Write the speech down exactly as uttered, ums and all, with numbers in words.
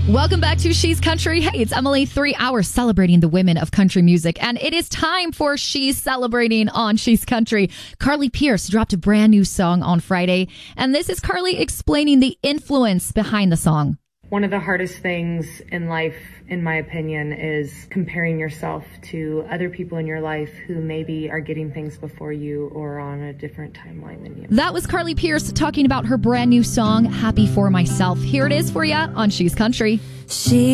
Welcome back to She's Country. Hey, it's Emily. Three hours celebrating the women of country music. And it is time for She's Celebrating on She's Country. Carly Pearce dropped a brand new song on Friday. And this is Carly explaining the influence behind the song. One of the hardest things in life, in my opinion, is comparing yourself to other people in your life who maybe are getting things before you or on a different timeline than you. That was Carly Pearce talking about her brand new song, Happy for Myself. Here it is for you on She's Country. She